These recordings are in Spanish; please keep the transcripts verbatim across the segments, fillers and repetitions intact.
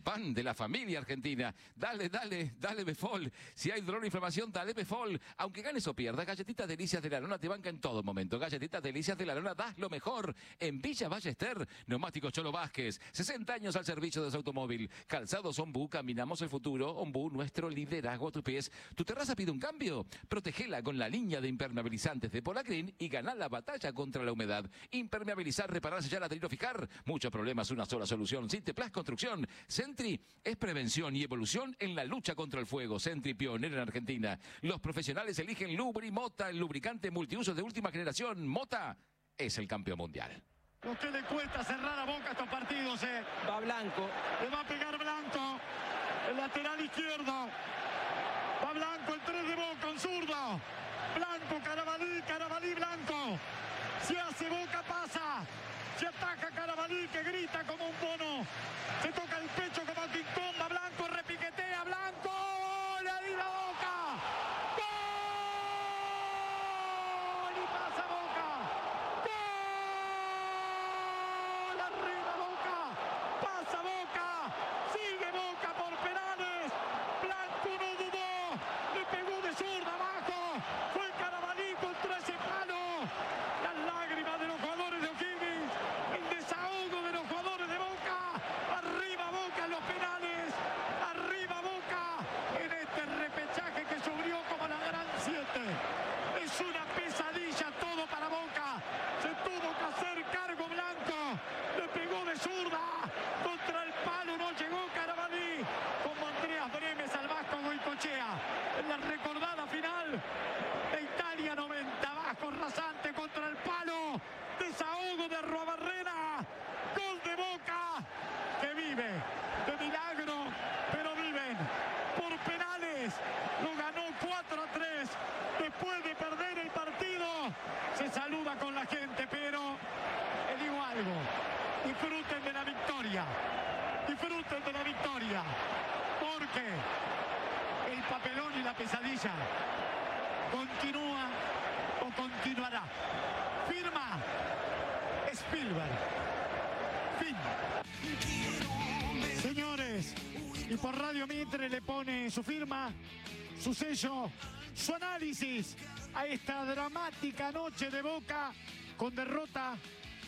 pan de la familia argentina. Dale, dale, dale Befol. Si hay dolor o inflamación, dale Befol. Aunque ganes o pierdas, Galletitas Delicias de la Lona te banca en todo momento. Galletitas Delicias de la Lona, das lo mejor. En Villa Ballester, Neumáticos Cholo Vázquez. sesenta años al servicio de su automóvil. Calzados Ombú, caminamos el futuro. Ombú, nuestro liderazgo a tus pies. ¿Tu terraza pide un cambio? Protegela con la línea de impermeabilizantes de Polacrin y ganá la batalla contra la humedad. Impermeabilizar, reparar, sellar, adherir o fijar. Muchos problemas, una sola solución. Cinteplas Construcción. Sentry es prevención y evolución en la lucha contra el fuego. Sentry, pionero en Argentina. Los profesionales eligen Lubri Mota, el lubricante multiuso de última generación. Mota es el campeón mundial. Lo que le cuesta cerrar a Boca estos partidos, eh. Va Blanco. Le va a pegar Blanco. El lateral izquierdo. Va Blanco, el tres de Boca, un zurdo. Blanco, Carabalí, Carabalí, Blanco. Si hace Boca, pasa. Se ataca Carabalí, que grita como un mono. Se toca el pecho como King Kong. Va Blanco, repiquetea, Blanco. ¡Le adhiera Boca! ¡Gol! Y pasa Boca. ¡Gol! Arriba Boca. Pasa Boca. Sigue Boca por penales. Blanco no dudó. Le pegó de zurda abajo. Fue Carabalí contra ese palo. Las lágrimas de los jugadores de O'Higgins. El desahogo de los jugadores de Boca. Arriba Boca en los penales. Arriba Boca en este repechaje que subió como la gran siete. Es una pesadilla todo para Boca. Se tuvo que hacer cargo Blanco. Le pegó de zurda. Contra el palo no llegó Carabalí. Como Andreas Bremes al Vasco Goicoechea. En la recordada final de Italia noventa. Vasco rasante contra el palo. Desahogo de Arruabarrena. Gol de Boca. Que vive de milagro, pero viven por penales. Lo ganó cuatro a tres. Después de perder el partido, se saluda con la gente, pero le digo algo. Disfruten de la victoria. Disfruten de la victoria. Porque el papelón y la pesadilla continúa o continuará. Firma Spielberg. Fin. Señores, y por Radio Mitre le pone su firma, su sello, su análisis a esta dramática noche de Boca con derrota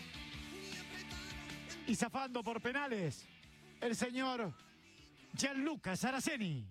y zafando por penales el señor Gianluca Saraceni.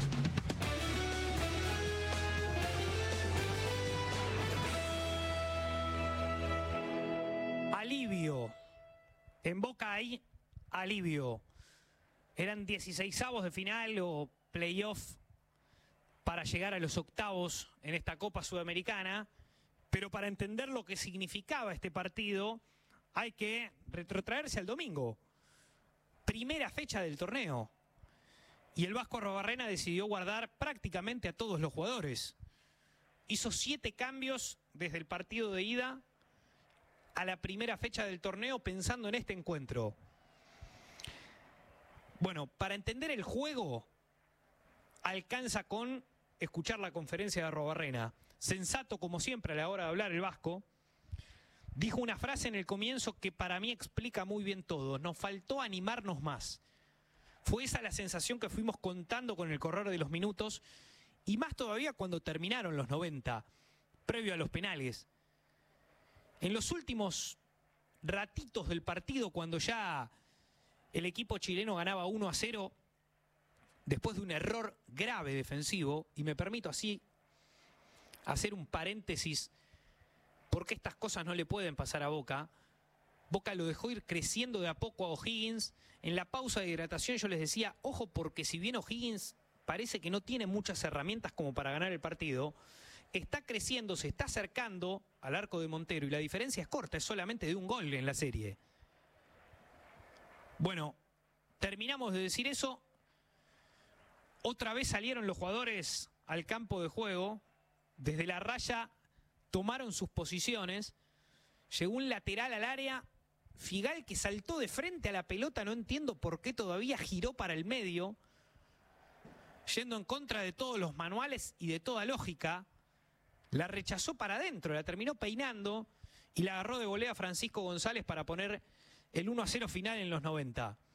Alivio. En Boca hay alivio. Eran dieciseisavos de final o playoff para llegar a los octavos en esta Copa Sudamericana, pero para entender lo que significaba este partido hay que retrotraerse al domingo, primera fecha del torneo, y el Vasco Arruabarrena decidió guardar prácticamente a todos los jugadores. Hizo siete cambios desde el partido de ida a la primera fecha del torneo pensando en este encuentro. Bueno, para entender el juego, alcanza con escuchar la conferencia de Arruabarrena. Sensato como siempre a la hora de hablar el Vasco. Dijo una frase en el comienzo que para mí explica muy bien todo. Nos faltó animarnos más. Fue esa la sensación que fuimos contando con el correr de los minutos, y más todavía cuando terminaron los noventa, previo a los penales. En los últimos ratitos del partido, cuando ya el equipo chileno ganaba uno a cero, después de un error grave defensivo, y me permito así hacer un paréntesis, porque estas cosas no le pueden pasar a Boca. Boca lo dejó ir creciendo de a poco a O'Higgins. En la pausa de hidratación yo les decía, ojo, porque si bien O'Higgins parece que no tiene muchas herramientas como para ganar el partido, está creciendo, se está acercando al arco de Montero, y la diferencia es corta, es solamente de un gol en la serie. Bueno, terminamos de decir eso. Otra vez salieron los jugadores al campo de juego. Desde la raya tomaron sus posiciones. Llegó un lateral al área. Figal, que saltó de frente a la pelota, no entiendo por qué todavía giró para el medio, yendo en contra de todos los manuales y de toda lógica. La rechazó para adentro, la terminó peinando y la agarró de volea Francisco González para poner el uno a cero final en los noventa.